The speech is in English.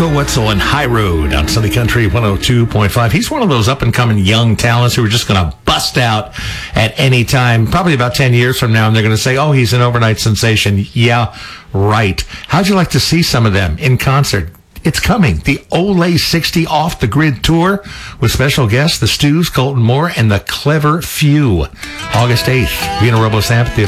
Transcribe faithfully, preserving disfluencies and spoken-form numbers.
Marco Wetzel and High Road on Sunny Country one oh two point five. He's one of those up-and-coming young talents who are just going to bust out at any time, probably about ten years from now, and they're going to say, oh, he's an overnight sensation. Yeah, right. How'd you like to see some of them in concert? It's coming. The Olay sixty Off the Grid Tour with special guests, the Stews, Colton Moore, and the Clever Few. August eighth, Vina Robles Amphitheater.